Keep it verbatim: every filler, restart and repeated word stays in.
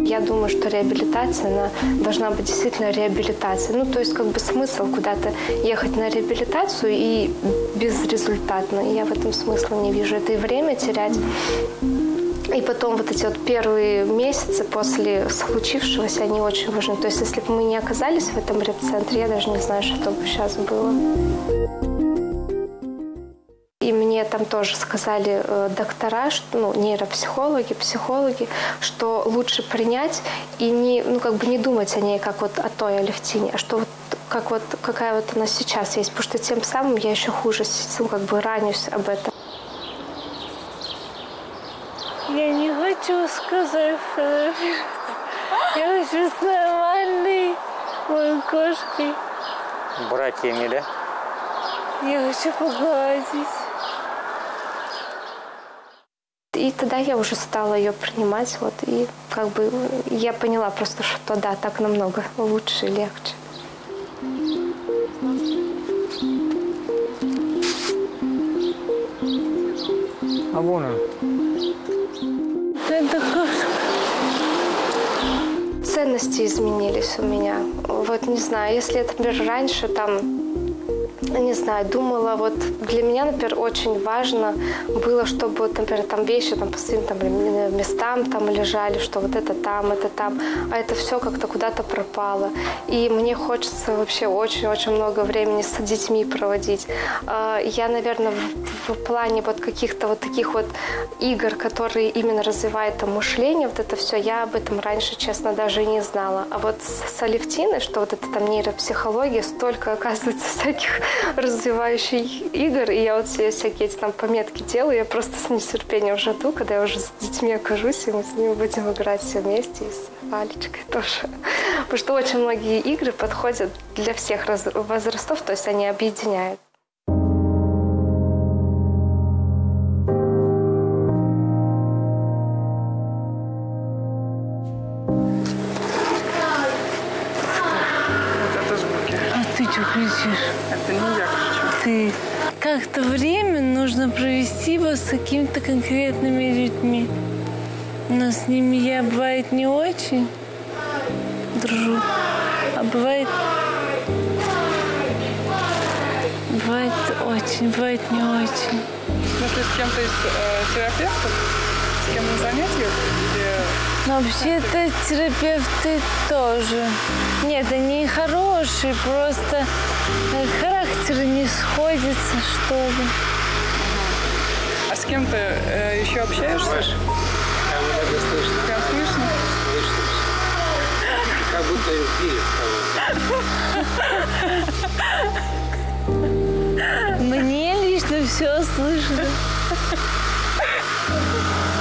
Я думаю, что реабилитация, она должна быть действительно реабилитацией. Ну, то есть, как бы смысл куда-то ехать на реабилитацию и безрезультатно. Я в этом смысла не вижу. Это и время терять. И потом вот эти вот первые месяцы после случившегося, они очень важны. То есть, если бы мы не оказались в этом реп-центре, я даже не знаю, что бы сейчас было. И мне там тоже сказали э, доктора, что, ну, нейропсихологи, психологи, что лучше принять и не, ну, как бы не думать о ней, как вот о той Алевтине, а что вот, как вот какая вот она сейчас есть. Потому что тем самым я еще хуже, ну, как бы ранюсь об этом. Я не хочу сказать, я хочу с нормальной моей кошкой. Братьями, да? Я хочу погладить. И тогда я уже стала ее принимать, вот, и как бы я поняла просто, что да, так намного лучше и легче. А вон он. Это кошка. Ценности изменились у меня. Вот не знаю, если, например, раньше там, не знаю, думала, вот для меня, например, очень важно было, чтобы, вот, например, там вещи там, по своим там, местам там лежали, что вот это там, это там, а это все как-то куда-то пропало. И мне хочется вообще очень-очень много времени с детьми проводить. Я, наверное, в, в плане вот каких-то вот таких вот игр, которые именно развивают там мышление, вот это все, я об этом раньше, честно, даже и не знала. А вот с, с Алевтиной, что вот это там нейропсихология, столько, оказывается, всяких развивающих игр, и я вот себе всякие эти там пометки делаю, я просто с нетерпением жду, когда я уже с детьми окажусь, и мы с ними будем играть все вместе, и с Алечкой тоже. Потому что очень многие игры подходят для всех возрастов, то есть они объединяют. Кричишь. Это не я кричу. Ты. Как-то время нужно провести вот с какими-то конкретными людьми. Но с ними я, бывает, не очень дружу. А бывает... Бывает очень, бывает не очень. Если с кем-то из э, терапевтов, с кем на занятиях, где... Но вообще-то терапевты тоже. Нет, они хорошие, просто характеры не сходятся, что ли. А с кем ты э, еще общаешься? Как слышно. Прям слышно? Слышно. Как будто в мире кого-то. Мне лично все слышно.